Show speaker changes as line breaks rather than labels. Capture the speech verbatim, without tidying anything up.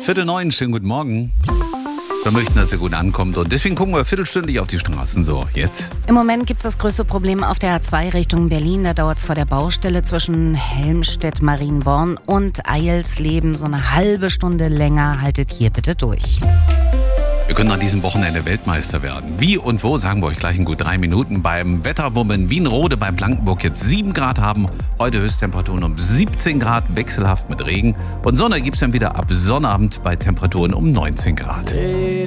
Viertel neun, schönen guten Morgen. Wir möchten, dass ihr gut ankommt und deswegen gucken wir viertelstündlich auf die Straßen. So, jetzt.
Im Moment gibt es das größte Problem auf der A zwei Richtung Berlin. Da dauert es vor der Baustelle zwischen Helmstedt-Marienborn und Eilsleben so eine halbe Stunde länger. Haltet hier bitte durch.
Wir können an diesem Wochenende Weltmeister werden. Wie und wo, sagen wir euch gleich in gut drei Minuten. Beim Wetter, wo wir in Wienrode bei Blankenburg jetzt sieben Grad haben. Heute Höchsttemperaturen um siebzehn Grad, wechselhaft mit Regen. Und Sonne gibt es dann wieder ab Sonnabend bei Temperaturen um neunzehn Grad.